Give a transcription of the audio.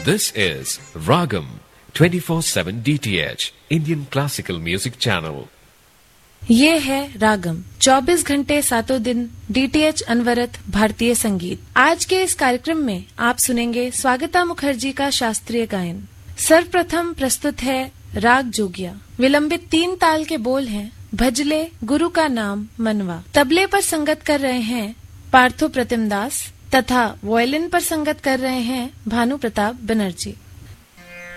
This is Ragam 24/7 DTH Indian Classical Music Channel. ये है रागम 24 घंटे 7 दिन डीटीएच अनवरत भारतीय संगीत। आज के इस कार्यक्रम में आप सुनेंगे स्वागता मुखर्जी का शास्त्रीय गायन। सर्वप्रथम प्रस्तुत है राग जोगिया। विलंबित 3 ताल के बोल हैं भजले गुरु का नाम मनवा। तबले पर संगत कर रहे हैं पार्थो प्रतिम दास तथा वायलिन पर संगत कर रहे हैं भानु प्रताप बनर्जी।